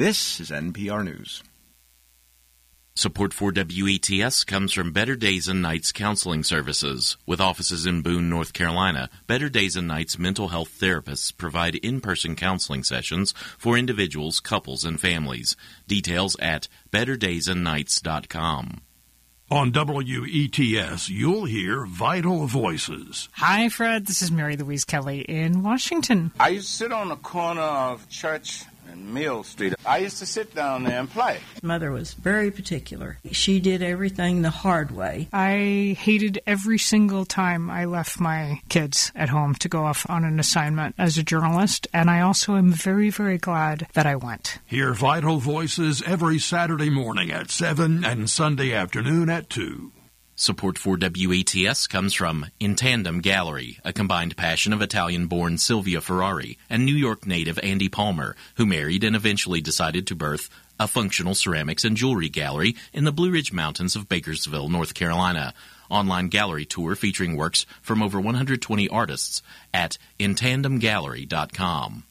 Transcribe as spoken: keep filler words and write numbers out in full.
This is N P R News. Support for W E T S comes from Better Days and Nights Counseling Services. With offices in Boone, North Carolina, Better Days and Nights mental health therapists provide in-person counseling sessions for individuals, couples, and families. Details at better days and nights dot com. On W E T S, you'll hear Vital Voices. Hi, Fred. This is Mary Louise Kelly in Washington. I used to sit on the corner of Church and Mill Street. I used to sit down there and play. Mother was very particular. She did everything the hard way. I hated every single time I left my kids at home to go off on an assignment as a journalist, and I also am very, very glad that I went. Hear Vital Voices every Saturday morning at seven and Sunday afternoon at two. Support for W E T S comes from In Tandem Gallery, a combined passion of Italian-born Silvia Ferrari and New York native Andy Palmer, who married and eventually decided to birth a functional ceramics and jewelry gallery in the Blue Ridge Mountains of Bakersville, North Carolina. Online gallery tour featuring works from over one hundred twenty artists at in tandem gallery dot com.